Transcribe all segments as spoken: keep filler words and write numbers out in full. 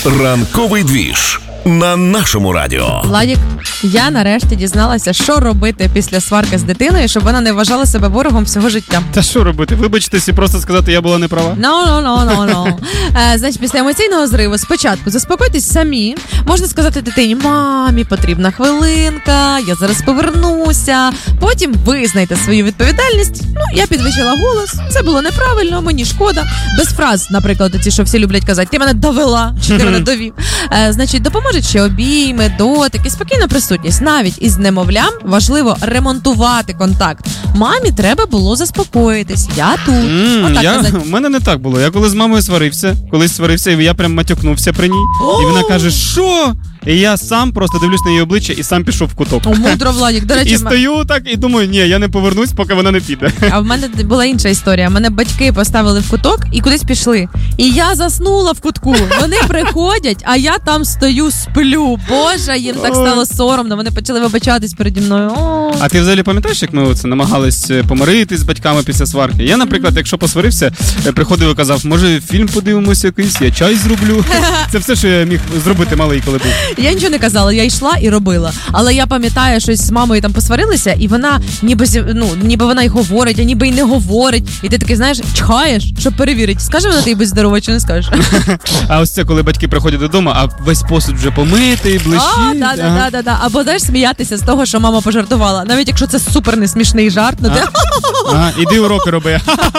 Ранковий двіж на нашому радіо. Владік, я нарешті дізналася, що робити після сварки з дитиною, щоб вона не вважала себе ворогом всього життя. Та що робити? Вибачтесь і просто сказати, я була не права? No, no, no, no, no. Е, значить, після емоційного зриву спочатку заспокойтесь самі. Можна сказати дитині: мамі, потрібна хвилинка, я зараз повернуся. Потім визнайте свою відповідальність. Ну, я підвищила голос, це було неправильно, мені шкода. Без фраз, наприклад, ті, що всі люблять казати: ти мене довела, чи ти мене довів. Е, значить, допоможуть ще обійми, дотики, спокійна присутність. Навіть із немовлям важливо ремонтувати контакт. Мамі треба було заспокоїтись. Я тут. Mm, Отак я, казати. у мене не так було. Я коли з мамою сварився, колись сварився, і я прям матюкнувся при ній. І вона каже: що? І я сам просто дивлюсь на її обличчя і сам пішов в куток. О, мудро, Владік. До речі, І стою так і думаю, ні, я не повернусь, поки вона не піде. а в мене була інша історія. Мене батьки поставили в куток і кудись пішли. І я заснула в кутку. Вони приходять, а я там стою, сплю. Боже, їм так стало соромно. Вони почали вибачатись переді мною. О. А ти взагалі пам'ятаєш, як ми оце намагались помиритись з батьками після сварки? Я, наприклад, якщо посварився, приходив і казав: може, фільм подивимося якийсь, я чай зроблю. Це все, що я міг зробити малий, коли був. Я нічого не казала, я йшла і робила. Але я пам'ятаю, щось з мамою там посварилися, і вона ніби, ну, ніби вона й говорить, а ніби й не говорить. І ти такий, знаєш, чхаєш, щоб перевірити, скаже вона тобі будь здорова, чи не скажеш. А ось це, коли батьки приходять додому, а весь посуд вже помитий, блищить. А, да, да, да, да, да. Або, знаєш, сміятися з того, що мама пожартувала. Навіть якщо це супер несмішний жарт, ну ти... Ага, іди уроки роби.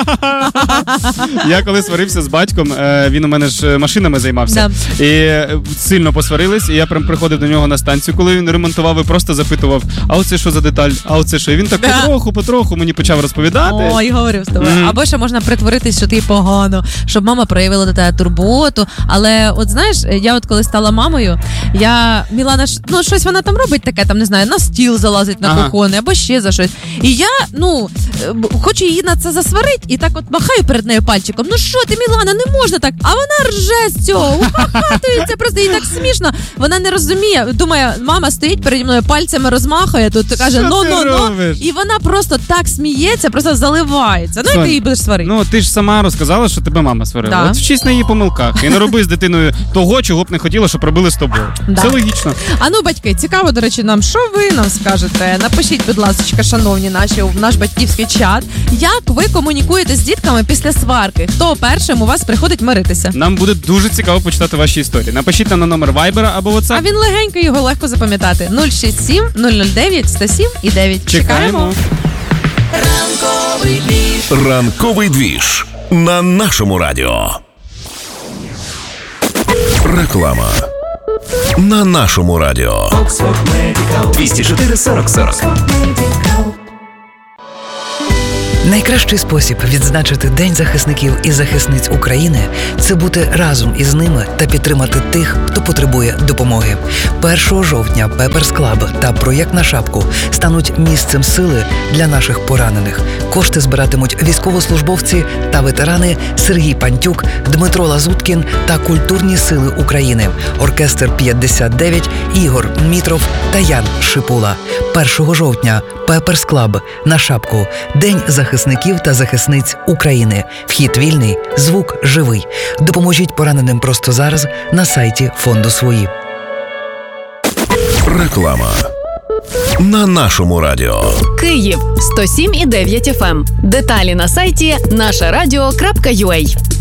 Я коли сварився з батьком, він у мене ж машинами займався. Да. І сильно посварились, і я прям приходив до нього на станцію, коли він ремонтував, і просто запитував: а оце що за деталь? А оце що? І він так Да. потроху, потроху мені почав розповідати. Ой, говорив з тобою. Mm. Або ще можна притворитись, що ти погано, щоб мама проявила до тебе турботу. Але от знаєш, я от коли стала мамою, я Мілана ж, ну щось вона там робить таке, там не знаю, на стіл залазить на Ага. кухонний, або ще за щось. І я, ну, хочу її на це засварити, і так от махаю перед нею пальчиком. Ну що ти, Мілана, не можна так. А вона рже з цього, ухахатується, просто їй так смішно. Вона не розуміє, думає, мама стоїть переді мною, пальцями розмахує, тут каже: Що ну, ти ну, ну. робиш? І вона просто так сміється, просто заливається. Ну, і Сонь, ти її будеш сварити. Ну, ти ж сама розказала, що тебе мама сварила. Да. От вчись на її помилках. І не роби з дитиною того, чого б не хотіла, щоб робили з тобою. Да. Це логічно. А ну, батьки, цікаво, до речі, нам, що ви нам скажете? Напишіть, будь ласка, шановні наші, в наш батьківський чат. Як ви комунікуєте з дітками після сварки? Хто першим у вас приходить миритися? Нам буде дуже цікаво почитати ваші історії. Напишіть нам на номер Вайбера або WhatsApp. А він легенький, його легко запам'ятати. нуль шість сім нуль нуль дев'ять сто сім і дев'ять. Чекаємо. Ранковий двіж. Ранковий двіж на нашому радіо. Реклама на нашому радіо. двісті чотири сорок сорок. Найкращий спосіб відзначити День захисників і захисниць України – це бути разом із ними та підтримати тих, хто потребує допомоги. першого жовтня Пеперс Клаб та проєкт «На шапку» стануть місцем сили для наших поранених. Кошти збиратимуть військовослужбовці та ветерани Сергій Пантюк, Дмитро Лазуткін та Культурні сили України, оркестр п'ятдесят дев'ять, Ігор Мітров та Ян Шипула. першого жовтня Пеперс Клаб, «На шапку», День захисників та захисниць України. Вхід вільний, звук живий. Допоможіть пораненим просто зараз на сайті фонду «Свої». Реклама на нашому радіо. Київ сто сім і дев'ять еф ем. Деталі на сайті наша радіо крапка ю а.